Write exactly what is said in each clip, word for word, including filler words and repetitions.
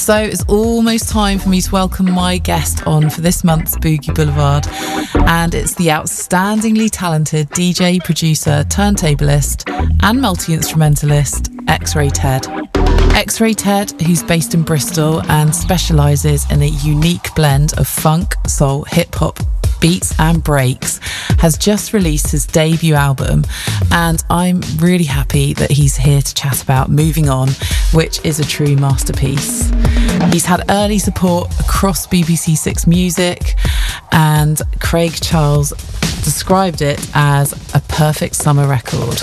So it's almost time for me to welcome my guest on for this month's Boogie Boulevard. And it's the outstandingly talented D J, producer, turntablist and multi-instrumentalist X-Ray Ted. X-Ray Ted, who's based in Bristol and specialises in a unique blend of funk, soul, hip-hop, beats and breaks, has just released his debut album, and I'm really happy that he's here to chat about Moving On, which is a true masterpiece. He's had early support across B B C Six Music, and Craig Charles described it as a perfect summer record.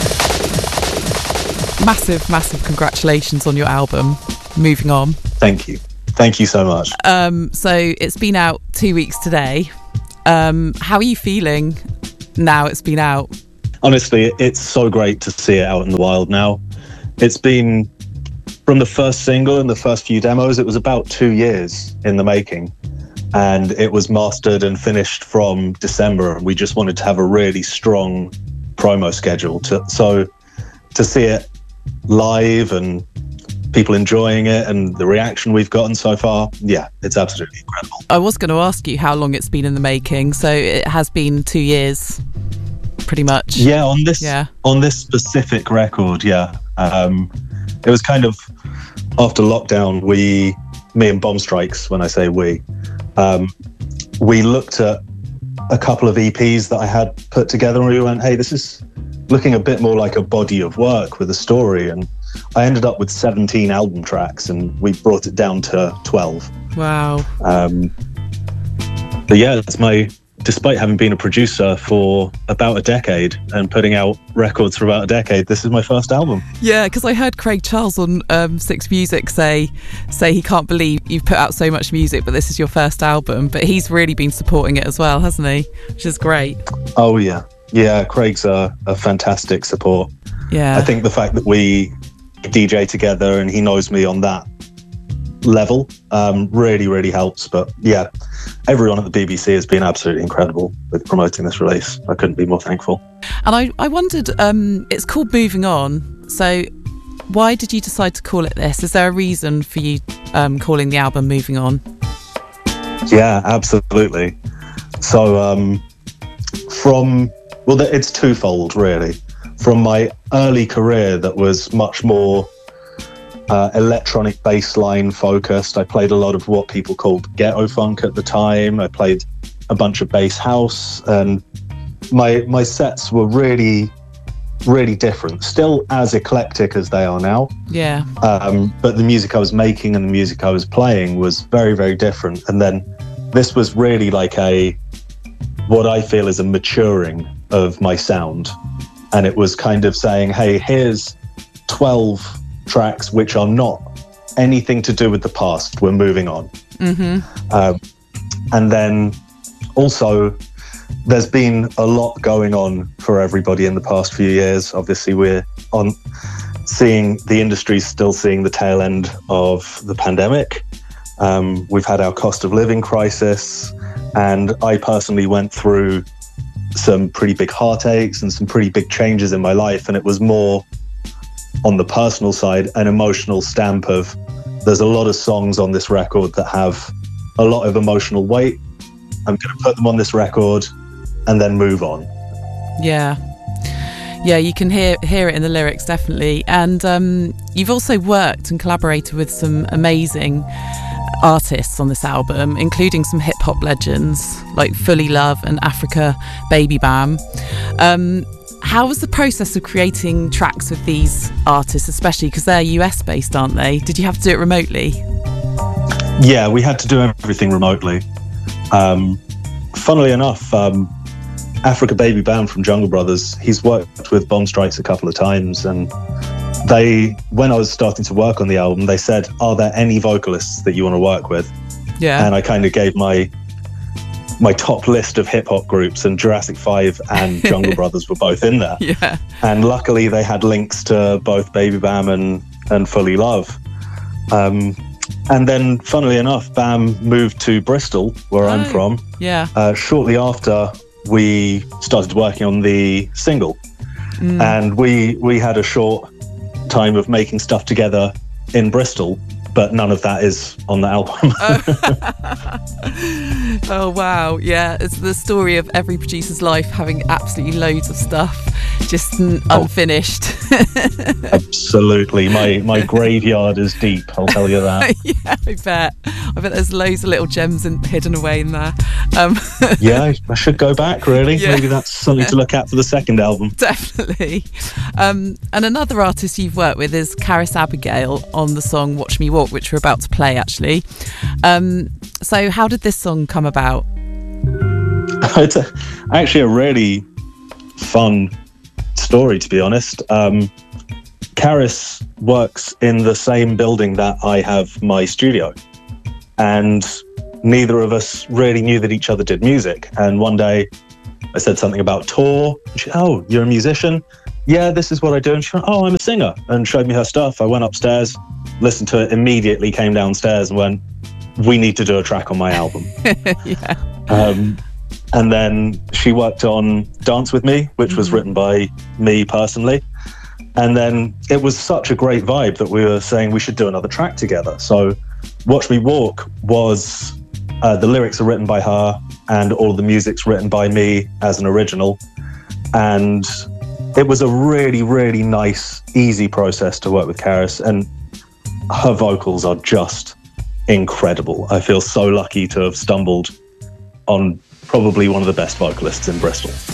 Massive, massive congratulations on your album, Moving On. Thank you. Thank you so much. Um, so it's been out two weeks today. Um, how are you feeling now it's been out? Honestly, it's so great to see it out in the wild now. It's been, from the first single and the first few demos, it was about two years in the making. And it was mastered and finished from December. We just wanted to have a really strong promo schedule. To, so to see it live and people enjoying it and the reaction we've gotten so far, yeah, it's absolutely incredible. I was going to ask you how long it's been in the making. So it has been two years, pretty much. Yeah, on this yeah. on this specific record, yeah. Um, it was kind of after lockdown, we, me and Bomb Strikes, when I say we, um, we looked at a couple of E Ps that I had put together and we went, hey, this is looking a bit more like a body of work with a story. And I ended up with seventeen album tracks and we brought it down to twelve. Wow. Um, but yeah, it's my, despite having been a producer for about a decade and putting out records for about a decade, this is my first album. Yeah, because I heard Craig Charles on um, Six Music say say he can't believe you've put out so much music, but this is your first album. But he's really been supporting it as well, hasn't he? Which is great. Oh, yeah. Yeah, Craig's a, a fantastic support. Yeah. I think the fact that we D J together and he knows me on that level um, really, really helps. But yeah, everyone at the B B C has been absolutely incredible with promoting this release. I couldn't be more thankful. And I, I wondered, um, it's called Moving On. So why did you decide to call it this? Is there a reason for you um, calling the album Moving On? Yeah, absolutely. So um, from, well, it's twofold, really. From my early career that was much more uh, electronic bass line focused. I played a lot of what people called ghetto funk at the time. I played a bunch of bass house, and my my sets were really, really different. Still as eclectic as they are now. Yeah. Um, but the music I was making and the music I was playing was very, very different. And then this was really like a, what I feel is a maturing of my sound. And it was kind of saying, hey, here's twelve tracks which are not anything to do with the past. We're moving on. Mm-hmm. Um, and then also, there's been a lot going on for everybody in the past few years. Obviously, we're on seeing the industry still seeing the tail end of the pandemic. Um, we've had our cost of living crisis. And I personally went through some pretty big heartaches and some pretty big changes in my life. And it was more on the personal side, an emotional stamp of, there's a lot of songs on this record that have a lot of emotional weight. I'm going to put them on this record and then move on. Yeah. Yeah, you can hear hear it in the lyrics, definitely. And um, you've also worked and collaborated with some amazing artists on this album, including some hip-hop legends like Fully Love and Africa Baby Bam. Um, how was the process of creating tracks with these artists, especially because they're U S based, aren't they? Did you have to do it remotely? Yeah, we had to do everything remotely. Um, funnily enough, um, Africa Baby Bam from Jungle Brothers, he's worked with Bomb Strikes a couple of times, and they, when I was starting to work on the album, they said, are there any vocalists that you want to work with? Yeah. And I kind of gave my my top list of hip hop groups, and Jurassic five and Jungle Brothers were both in there. Yeah. And luckily they had links to both Baby Bam and, and Fully Love. Um, and then funnily enough, Bam moved to Bristol, where oh, I'm from. Yeah. Uh, shortly after we started working on the single. Mm. And we we had a short time of making stuff together in Bristol. but none of that is on the album. oh. oh wow, yeah, it's the story of every producer's life, having absolutely loads of stuff just n- oh. unfinished. Absolutely, my my graveyard is deep, I'll tell you that. Yeah, I bet I bet there's loads of little gems in, hidden away in there. um Yeah, I should go back, really. Yeah. Maybe that's something to look at for the second album. Definitely. Um, and another artist you've worked with is Karis Abigail on the song Watch Me Walk, which we're about to play, actually. Um, so how did this song come about? It's a, actually a really fun story, to be honest. Um, Karis works in the same building that I have my studio. And neither of us really knew that each other did music. And one day I said something about tour. And she, oh, you're a musician? Yeah, this is what I do. And she went, oh, I'm a singer, and showed me her stuff. I went upstairs, listened to it, immediately came downstairs and went, we need to do a track on my album. Yeah. Um, and then she worked on Dance With Me, which was mm-hmm. written by me personally. And then it was such a great vibe that we were saying we should do another track together. So Watch Me Walk was, uh, the lyrics are written by her and all of the music's written by me as an original. And it was a really, really nice, easy process to work with Karis. And her vocals are just incredible. I feel so lucky to have stumbled on probably one of the best vocalists in Bristol.